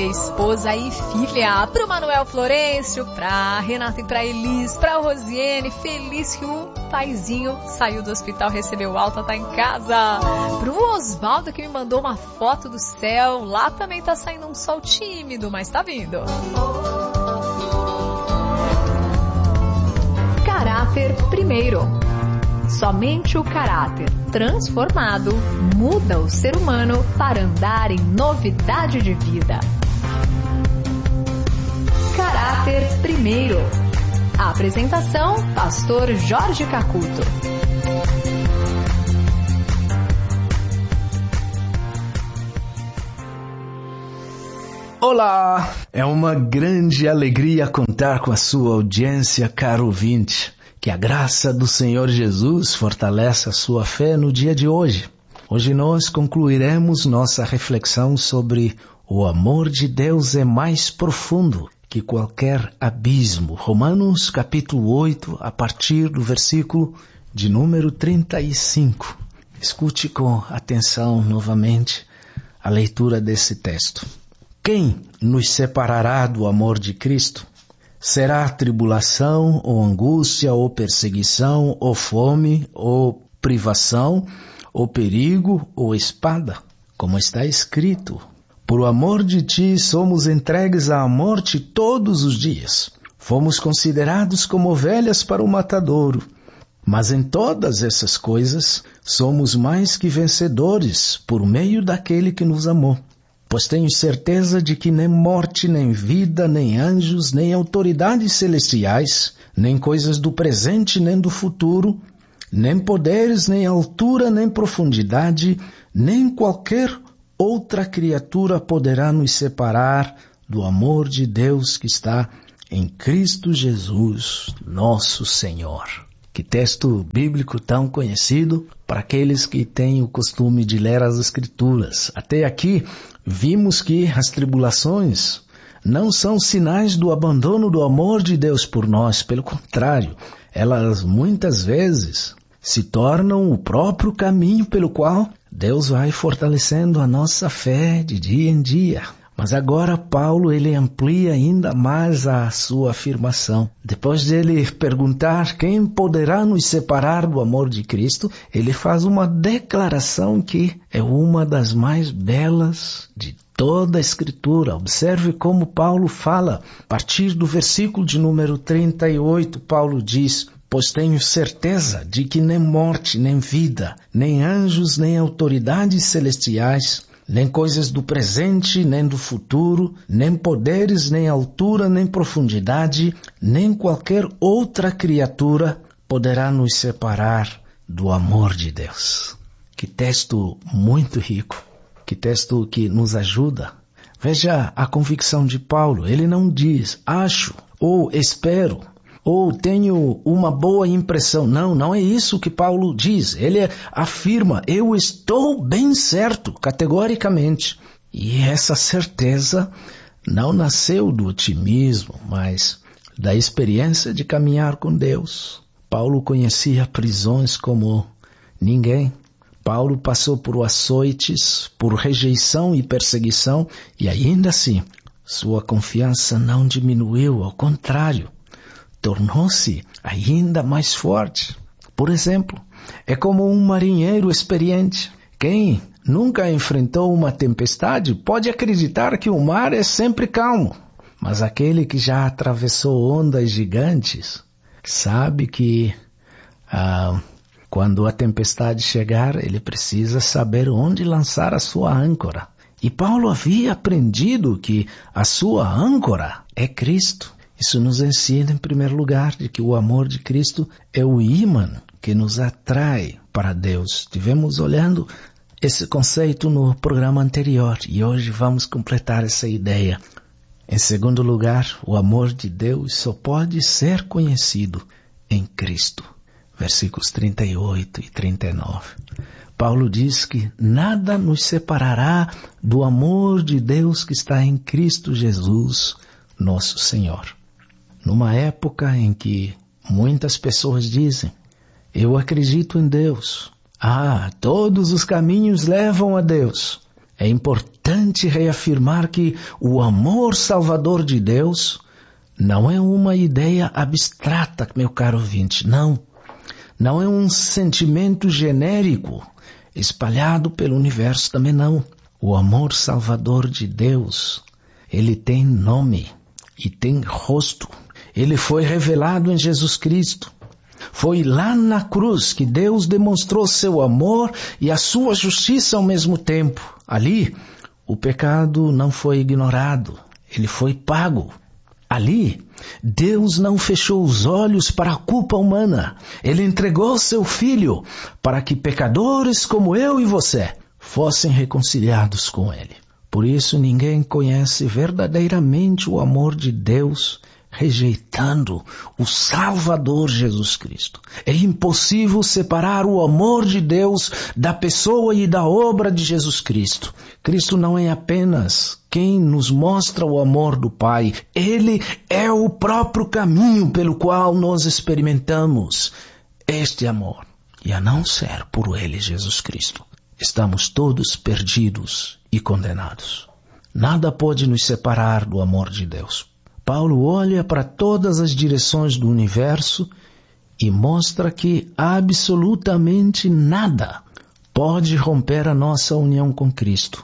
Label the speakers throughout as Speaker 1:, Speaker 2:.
Speaker 1: esposa e filha. Pro Manuel Florencio, pra Renata e pra Elis, pra Rosiane, feliz que o paizinho saiu do hospital, recebeu alta, tá em casa. Pro Osvaldo que me mandou uma foto do céu, lá também tá saindo um sol tímido, mas tá vindo. Caráter primeiro. Somente o caráter transformado muda o ser humano para andar em novidade de vida. Caráter primeiro. A apresentação, Pastor Jorge Cacuto.
Speaker 2: Olá! É uma grande alegria contar com a sua audiência, caro ouvinte. Que a graça do Senhor Jesus fortaleça a sua fé no dia de hoje. Hoje nós concluiremos nossa reflexão sobre o amor de Deus é mais profundo que qualquer abismo. Romanos capítulo 8, a partir do versículo de número 35. Escute com atenção novamente a leitura desse texto. Quem nos separará do amor de Cristo? Será tribulação, ou angústia, ou perseguição, ou fome, ou privação, ou perigo, ou espada? Como está escrito, por amor de ti somos entregues à morte todos os dias. Fomos considerados como ovelhas para o matadouro. Mas em todas essas coisas somos mais que vencedores por meio daquele que nos amou. Pois tenho certeza de que nem morte, nem vida, nem anjos, nem autoridades celestiais, nem coisas do presente, nem do futuro, nem poderes, nem altura, nem profundidade, nem qualquer outra criatura poderá nos separar do amor de Deus que está em Cristo Jesus, nosso Senhor. Que texto bíblico tão conhecido para aqueles que têm o costume de ler as Escrituras. Até aqui, vimos que as tribulações não são sinais do abandono do amor de Deus por nós. Pelo contrário, elas muitas vezes se tornam o próprio caminho pelo qual Deus vai fortalecendo a nossa fé de dia em dia. Mas agora Paulo, ele amplia ainda mais a sua afirmação. Depois de ele perguntar quem poderá nos separar do amor de Cristo, ele faz uma declaração que é uma das mais belas de toda a Escritura. Observe como Paulo fala. A partir do versículo de número 38, Paulo diz: pois tenho certeza de que nem morte, nem vida, nem anjos, nem autoridades celestiais, nem coisas do presente, nem do futuro, nem poderes, nem altura, nem profundidade, nem qualquer outra criatura poderá nos separar do amor de Deus. Que texto muito rico, que texto que nos ajuda. Veja a convicção de Paulo. Ele não diz, acho, ou espero, ou tenho uma boa impressão. Não é isso que Paulo diz. Ele afirma, eu estou bem certo, categoricamente. E essa certeza não nasceu do otimismo, mas da experiência de caminhar com Deus. Paulo conhecia prisões como ninguém. Paulo passou por açoites, por rejeição e perseguição, e ainda assim, sua confiança não diminuiu, ao contrário, tornou-se ainda mais forte. Por exemplo, é como um marinheiro experiente. Quem nunca enfrentou uma tempestade pode acreditar que o mar é sempre calmo. Mas aquele que já atravessou ondas gigantes sabe que quando a tempestade chegar, ele precisa saber onde lançar a sua âncora. E Paulo havia aprendido que a sua âncora é Cristo. Isso nos ensina, em primeiro lugar, de que o amor de Cristo é o ímã que nos atrai para Deus. Estivemos olhando esse conceito no programa anterior e hoje vamos completar essa ideia. Em segundo lugar, o amor de Deus só pode ser conhecido em Cristo. Versículos 38 e 39. Paulo diz que nada nos separará do amor de Deus que está em Cristo Jesus, nosso Senhor. Numa época em que muitas pessoas dizem, eu acredito em Deus. Todos os caminhos levam a Deus. É importante importante reafirmar que o amor salvador de Deus não é uma ideia abstrata, meu caro ouvinte, não. Não é um sentimento genérico espalhado pelo universo, também não. O amor salvador de Deus, ele tem nome e tem rosto. Ele foi revelado em Jesus Cristo. Foi lá na cruz que Deus demonstrou seu amor e a sua justiça ao mesmo tempo. Ali, o pecado não foi ignorado, ele foi pago. Ali, Deus não fechou os olhos para a culpa humana. Ele entregou seu Filho para que pecadores como eu e você fossem reconciliados com Ele. Por isso, ninguém conhece verdadeiramente o amor de Deus rejeitando o Salvador Jesus Cristo. É impossível separar o amor de Deus da pessoa e da obra de Jesus Cristo. Cristo não é apenas quem nos mostra o amor do Pai. Ele é o próprio caminho pelo qual nós experimentamos este amor. E a não ser por Ele, Jesus Cristo, estamos todos perdidos e condenados. Nada pode nos separar do amor de Deus. Paulo olha para todas as direções do universo e mostra que absolutamente nada pode romper a nossa união com Cristo.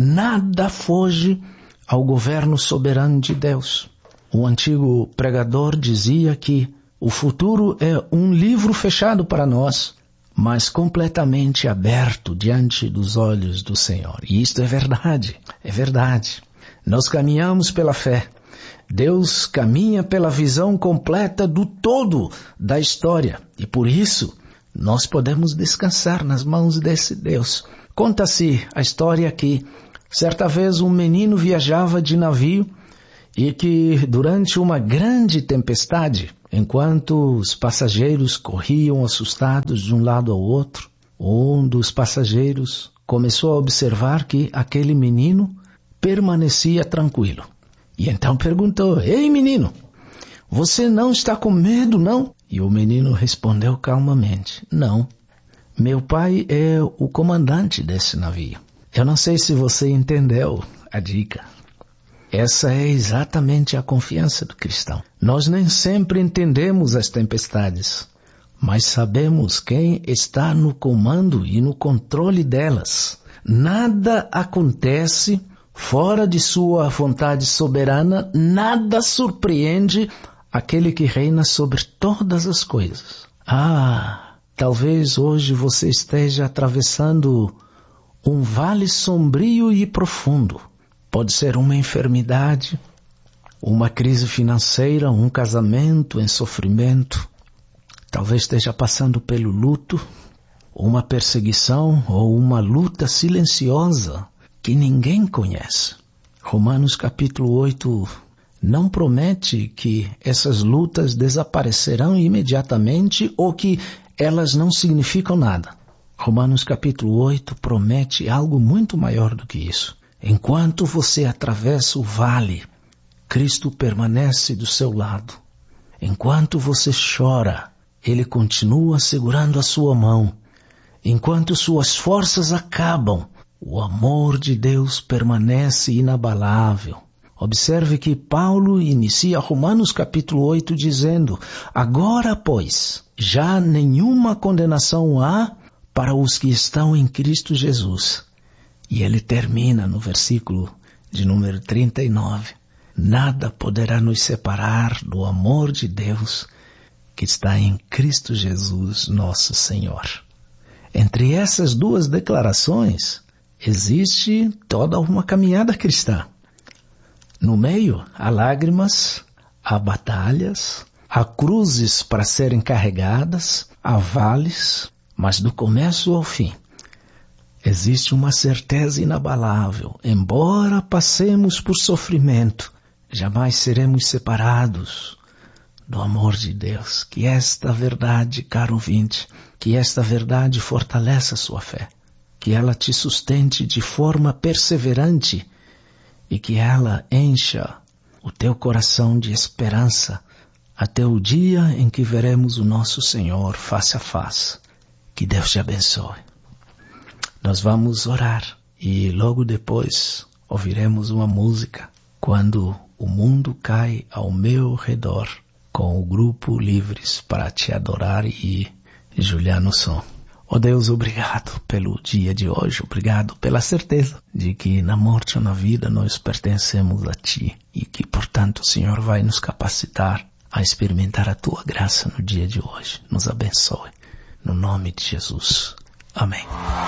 Speaker 2: Nada foge ao governo soberano de Deus. O antigo pregador dizia que o futuro é um livro fechado para nós, mas completamente aberto diante dos olhos do Senhor. E isto é verdade, é verdade. Nós caminhamos pela fé. Deus caminha pela visão completa do todo da história. E por isso, nós podemos descansar nas mãos desse Deus. Conta-se a história que, certa vez, um menino viajava de navio e que, durante uma grande tempestade, enquanto os passageiros corriam assustados de um lado ao outro, um dos passageiros começou a observar que aquele menino permanecia tranquilo. E então perguntou: "Ei, menino, você não está com medo, não?" E o menino respondeu calmamente: "Não, meu pai é o comandante desse navio." Eu não sei se você entendeu a dica. Essa é exatamente a confiança do cristão. Nós nem sempre entendemos as tempestades, mas sabemos quem está no comando e no controle delas. Nada acontece fora de sua vontade soberana, nada surpreende aquele que reina sobre todas as coisas. Talvez hoje você esteja atravessando um vale sombrio e profundo. Pode ser uma enfermidade, uma crise financeira, um casamento em sofrimento. Talvez esteja passando pelo luto, uma perseguição ou uma luta silenciosa que ninguém conhece. Romanos capítulo 8 não promete que essas lutas desaparecerão imediatamente ou que elas não significam nada. Romanos capítulo 8 promete algo muito maior do que isso. Enquanto você atravessa o vale, Cristo permanece do seu lado. Enquanto você chora, Ele continua segurando a sua mão. Enquanto suas forças acabam, o amor de Deus permanece inabalável. Observe que Paulo inicia Romanos capítulo 8 dizendo: "Agora, pois, já nenhuma condenação há para os que estão em Cristo Jesus." E ele termina no versículo de número 39. "Nada poderá nos separar do amor de Deus que está em Cristo Jesus, nosso Senhor." Entre essas duas declarações, existe toda uma caminhada cristã. No meio, há lágrimas, há batalhas, há cruzes para serem carregadas, há vales, mas do começo ao fim, existe uma certeza inabalável. Embora passemos por sofrimento, jamais seremos separados do amor de Deus. Que esta verdade, caro ouvinte, que esta verdade fortaleça a sua fé. Que ela te sustente de forma perseverante e que ela encha o teu coração de esperança até o dia em que veremos o nosso Senhor face a face. Que Deus te abençoe. Nós vamos orar e logo depois ouviremos uma música, Quando o Mundo Cai ao Meu Redor, com o grupo Livres para Te Adorar e Juliano Som. Ó Deus, obrigado pelo dia de hoje, obrigado pela certeza de que na morte ou na vida nós pertencemos a Ti e que, portanto, o Senhor vai nos capacitar a experimentar a Tua graça no dia de hoje. Nos abençoe. No nome de Jesus. Amém.